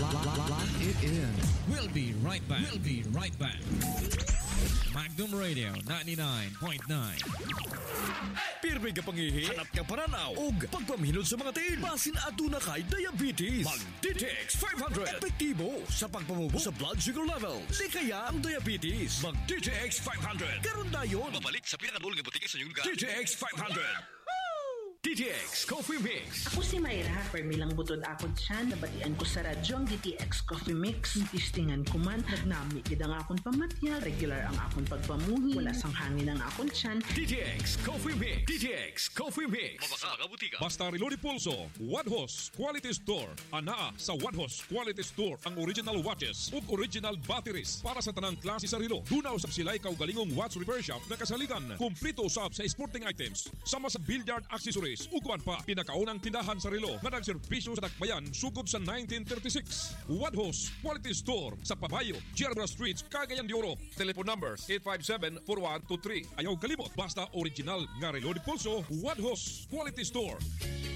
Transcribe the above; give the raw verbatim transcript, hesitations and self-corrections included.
Lock it in. We'll be right back. We'll be right back. Magnum Radio ninety-nine point nine. Pirmi ka pangihi, hanap ka pananaw, ug pagpamhinod sa mga tiil. Basin aduna kay diabetes. Mag-D T X five hundred. Epektibo sa pagpamubo sa blood sugar level. Likaya ang diabetes. Mag-D T X five hundred. Karon dayon. Babalik sa pinakadulong ng butika sa inyong lugar. D T X five hundred. D T X Coffee Mix. Ako si Mayra, permilang butod akon siya, nabatian ko sa radyo ang D T X Coffee Mix. Tistingan ko man, nagnami gid ang akon pamatya, regular ang akon pagpamuhi, wala sang hangin ang akon tiyan. D T X Coffee Mix. D T X Coffee Mix. Mabasa mga butika. Basta Reloaded Pulso, Wadhos Quality Store. Anaa sa Wadhos Quality Store ang original watches ug original batteries para sa tanang klase sa relo. Dunaw sa silay kaugalingong watch repair shop na kasaligan. Kumplito usab sa sporting items, sama sa billiard accessories. Uguan pa, pinakaunang tindahan sa relo na nagserbisyo sa Dakbayan sugod sa nineteen thirty-six. Wadhos Quality Store sa Pabayo, Gerber Street, Cagayan de Oro. Telephone numbers eight five seven, four one two three. Ayaw kalimot, basta original nga Reloaded Pulso, Wadhos Quality Store.